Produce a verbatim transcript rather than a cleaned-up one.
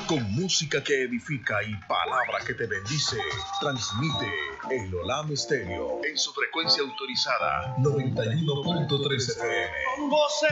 Con música que edifica y palabra que te bendice, transmite el Olam Stereo en su frecuencia autorizada noventa y uno punto tres F M.